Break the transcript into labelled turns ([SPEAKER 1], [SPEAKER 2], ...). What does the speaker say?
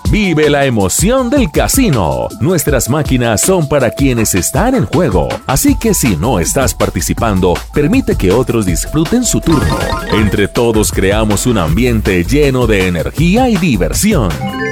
[SPEAKER 1] Vive la emoción del casino. Nuestras máquinas son para quienes están en juego, así que si no estás participando, permite que otros disfruten su turno. Entre todos creamos un ambiente lleno de energía y diversión.